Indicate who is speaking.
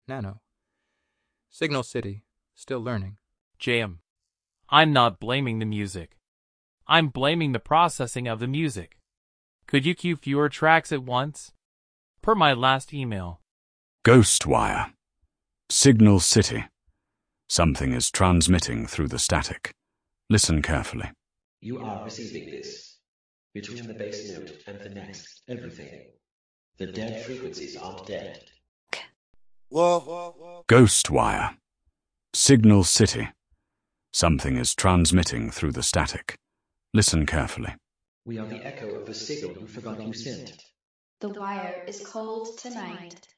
Speaker 1: Nano. Signal City, still learning.
Speaker 2: JM. I'm not blaming the music. I'm blaming the processing of the music. Could you queue fewer tracks at once? Per my last email.
Speaker 3: Ghostwire. Signal City. Something is transmitting through the static. Listen carefully.
Speaker 4: You are receiving this. Between the base note and the next, everything. The dead frequencies aren't dead.
Speaker 3: Ghostwire. Signal City. Something is transmitting through the static. Listen carefully.
Speaker 4: We are the echo of a signal you forgot you sent.
Speaker 5: The wire is cold tonight.